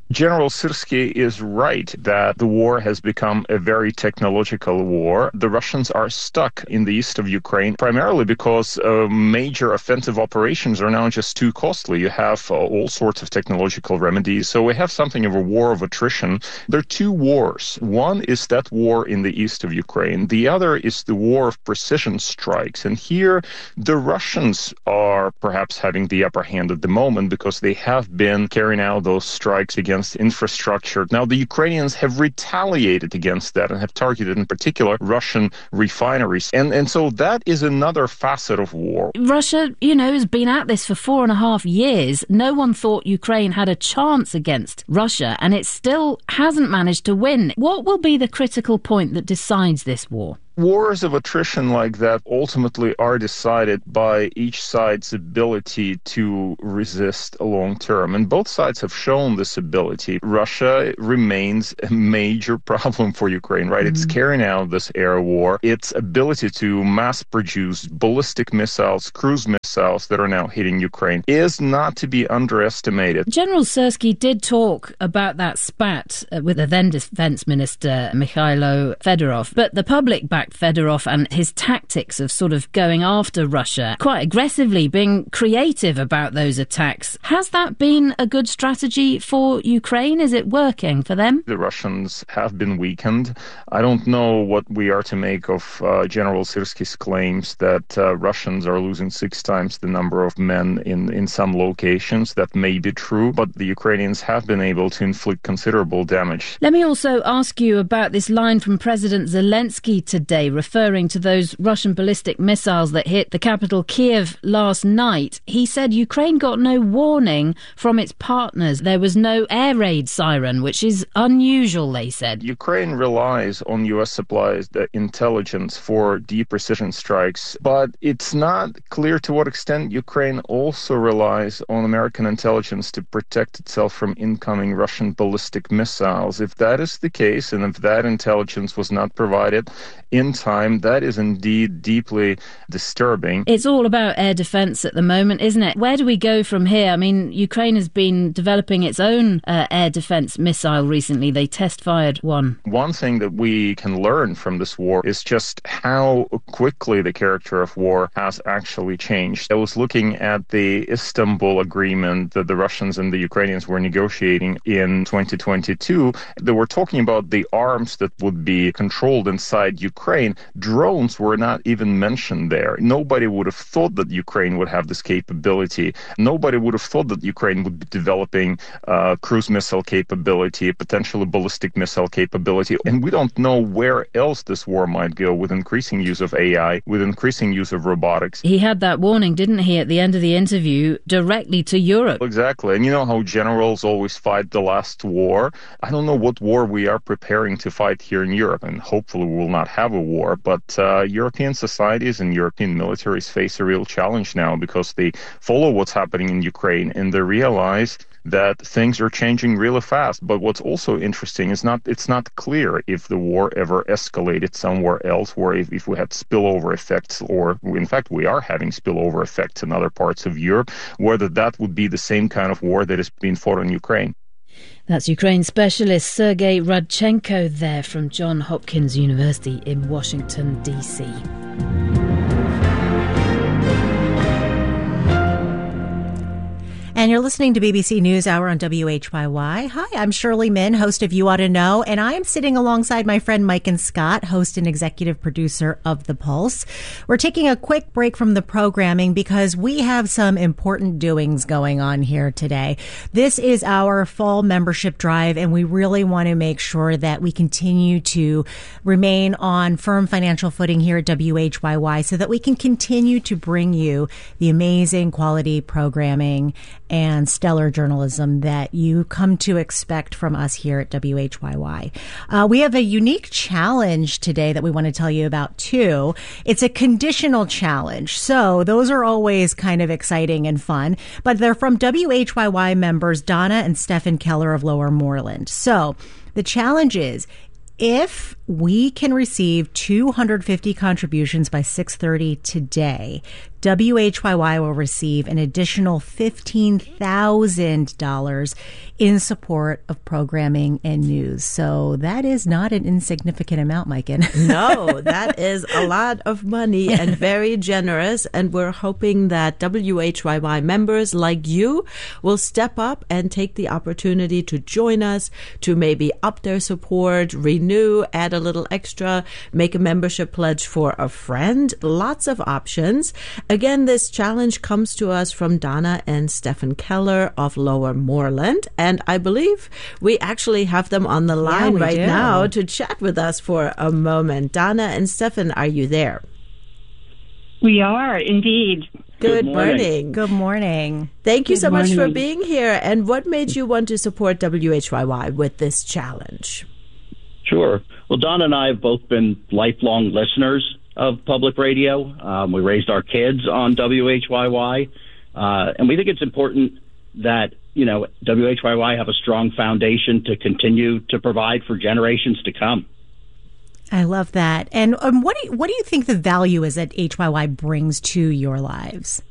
General Syrsky is right that the war has become a very technological war. The Russians are stuck in the east of Ukraine, primarily because major offensive operations are now just too costly. You have all sorts of technological remedies. So we have something of a war of attrition. There are two wars. One is that war in the east of Ukraine. The other is the war of precision strikes. And here, the Russians are perhaps having the upper hand at the moment because they have been carrying out those strikes against infrastructure. Now, the Ukrainians have retaliated against that and have targeted in particular Russian refineries. And so that is another facet of war.
Russia, has been at this for 4.5 years. No one thought Ukraine had a chance against Russia, and it still hasn't managed to win. What will be the critical point that decides this war?
Wars of attrition like that ultimately are decided by each side's ability to resist long term. And both sides have shown this ability. Russia remains a major problem for Ukraine, right? It's carrying out this air war. Its ability to mass produce ballistic missiles, cruise missiles that are now hitting Ukraine is not to be underestimated.
General Syrsky did talk about that spat with the then Defense Minister Mikhailo Fedorov, but the public backed Fedorov and his tactics of sort of going after Russia quite aggressively, being creative about those attacks. Has that been a good strategy for Ukraine? Is it working for them?
The Russians have been weakened. I don't know what we are to make of General Syrsky's claims that Russians are losing 6 times the number of men in some locations. That may be true, but the Ukrainians have been able to inflict considerable damage.
Let me also ask you about this line from President Zelensky today, referring to those Russian ballistic missiles that hit the capital Kiev last night. He said Ukraine got no warning from its partners. There was no air raid siren, which is unusual, they said.
Ukraine relies on U.S. supplies, the intelligence for deep precision strikes, but it's not clear to what extent Ukraine also relies on American intelligence to protect itself from incoming Russian ballistic missiles. If that is the case, and if that intelligence was not provided in time, that is indeed deeply disturbing.
It's all about air defense at the moment, isn't it? Where do we go from here? I mean, Ukraine has been developing its own air defense missile recently. They test-fired one.
One thing that we can learn from this war is just how quickly the character of war has actually changed. I was looking at the Istanbul agreement that the Russians and the Ukrainians were negotiating in 2022. They were talking about the arms that would be controlled inside Ukraine. Drones were not even mentioned there. Nobody would have thought that Ukraine would have this capability. Nobody would have thought that Ukraine would be developing cruise missile capability, potentially ballistic missile capability. And we don't know where else this war might go with increasing use of AI, with increasing use of robotics.
He had that warning, didn't he, at the end of the interview, directly to Europe.
Exactly. And you know how generals always fight the last war? I don't know what war we are preparing to fight here in Europe, and hopefully we will not have a war, but European societies and European militaries face a real challenge now because they follow what's happening in Ukraine and they realize that things are changing really fast. But what's also interesting is it's not clear if the war ever escalated somewhere else, or if we had spillover effects, or in fact we are having spillover effects in other parts of Europe, whether that would be the same kind of war that is being fought in Ukraine.
That's Ukraine specialist Sergei Radchenko there from Johns Hopkins University in Washington, D.C.
And you're listening to BBC NewsHour on WHYY. Hi, I'm Shirley Min, host of You Ought to Know, and I am sitting alongside my friend Mike and Scott, host and executive producer of The Pulse. We're taking a quick break from the programming because we have some important doings going on here today. This is our fall membership drive, and we really want to make sure that we continue to remain on firm financial footing here at WHYY so that we can continue to bring you the amazing quality programming and stellar journalism that you come to expect from us here at WHYY. We have a unique challenge today that we want to tell you about too. It's a conditional challenge. So those are always kind of exciting and fun, but they're from WHYY members Donna and Stephen Keller of Lower Moreland. So the challenge is, if we can receive 250 contributions by 6:30 today WHYY will receive an additional $15,000 in support of programming and news. So that is not an insignificant amount, Maiken.
No, that is a lot of money and very generous. And we're hoping that WHYY members like you will step up and take the opportunity to join us, to maybe up their support, renew, add a little extra, make a membership pledge for a friend. Lots of options. Again, this challenge comes to us from Donna and Stefan Keller of Lower Moreland. And I believe we actually have them on the line right now to chat with us for a moment. Donna and Stefan, are you there?
We are, indeed.
Good morning.
Good morning.
Thank you so much for
morning.
being here. And what made you want to support WHYY with this challenge?
Sure. Well, Donna and I have both been lifelong listeners of public radio. We raised our kids on WHYY. And we think it's important that, WHYY have a strong foundation to continue to provide for generations to come.
I love that. And what do you think the value is that HYY brings to your lives?